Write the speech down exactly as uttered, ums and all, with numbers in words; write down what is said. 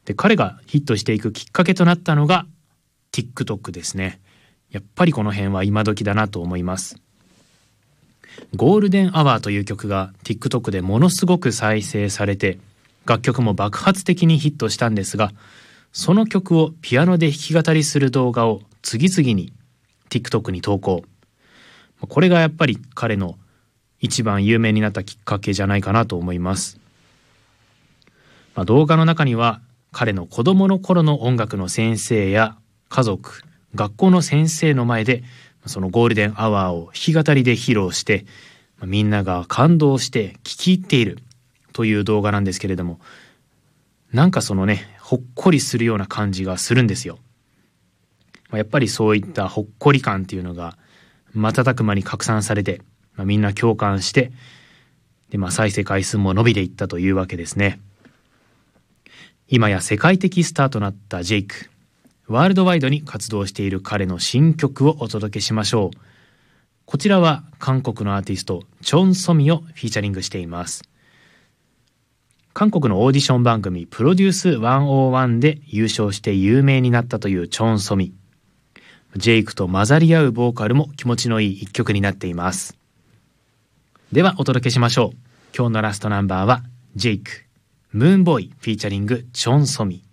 で、彼がヒットしていくきっかけとなったのが TikTok ですね。やっぱりこの辺は今時だなと思います。ゴールデンアワーという曲が TikTok でものすごく再生されて、楽曲も爆発的にヒットしたんですが、その曲をピアノで弾き語りする動画を次々に TikTok に投稿。これがやっぱり彼の一番有名になったきっかけじゃないかなと思います。まあ、動画の中には彼の子供の頃の音楽の先生や家族、学校の先生の前でそのゴールデンアワーを弾き語りで披露して、みんなが感動して聴き入っているという動画なんですけれども、なんかそのね、ほっこりするような感じがするんですよ。やっぱりそういったほっこり感っていうのが瞬く間に拡散されて、まあ、みんな共感して、で、まあ、再生回数も伸びていったというわけですね。今や世界的スターとなったジェイク。ワールドワイドに活動している彼の新曲をお届けしましょう。こちらは韓国のアーティストチョン・ソミをフィーチャリングしています。韓国のオーディション番組プロデュースひゃくいちで優勝して有名になったというチョン・ソミ。ジェイクと混ざり合うボーカルも気持ちのいい一曲になっています。ではお届けしましょう。今日のラストナンバーはジェイク、ムーンボーイフィーチャリングチョン・ソミ。